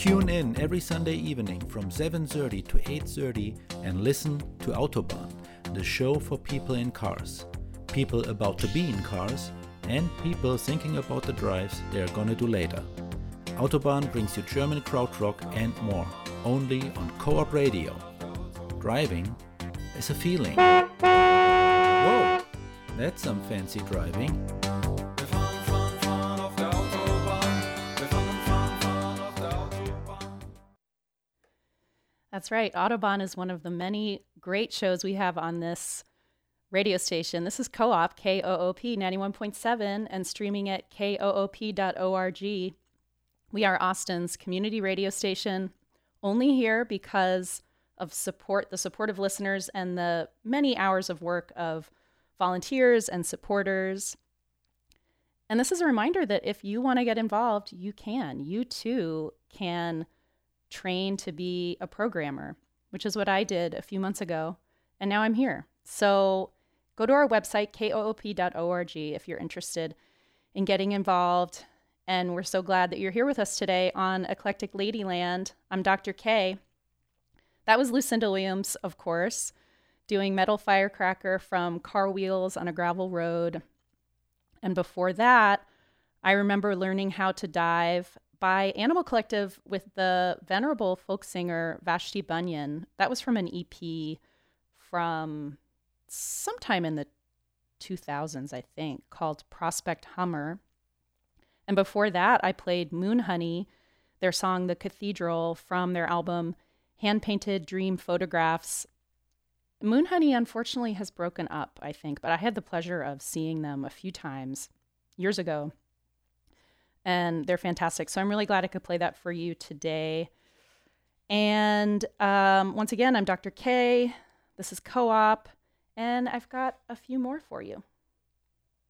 Tune in every Sunday evening from 7:30 to 8:30 and listen to Autobahn, the show for people in cars, people about to be in cars, and people thinking about the drives they are gonna do later. Autobahn brings you German krautrock and more, only on Co-op Radio. Driving is a feeling. Whoa, that's some fancy driving. That's right. Autobahn is one of the many great shows we have on this radio station. This is Co-op, KOOP 91.7, and streaming at koop.org. We are Austin's community radio station, only here because of the support of listeners and the many hours of work of volunteers and supporters. And this is a reminder that if you want to get involved, you can. You too can train to be a programmer, which is what I did a few months ago, and now I'm here. So go to our website, koop.org, if you're interested in getting involved. And we're so glad that you're here with us today on Eclectic Ladyland. I'm Dr. K. That was Lucinda Williams, of course, doing Metal Firecracker from Car Wheels on a Gravel Road. And before that, I remember learning how to dive by Animal Collective with the venerable folk singer Vashti Bunyan. That was from an EP from sometime in the 2000s, I think, called Prospect Hummer. And before that, I played Moon Honey, their song The Cathedral, from their album Hand-Painted Dream Photographs. Moon Honey, unfortunately, has broken up, I think, but I had the pleasure of seeing them a few times years ago. And they're fantastic. So I'm really glad I could play that for you today. And once again, I'm Dr. K. This is Co-op. And I've got a few more for you.